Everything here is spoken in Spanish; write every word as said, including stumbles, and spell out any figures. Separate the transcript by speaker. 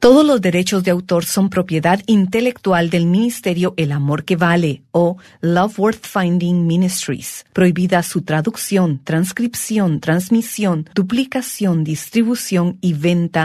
Speaker 1: Todos los derechos de autor son propiedad intelectual del Ministerio El Amor que Vale o Love Worth Finding Ministries. Prohibida su traducción, transcripción, transmisión, duplicación, distribución y venta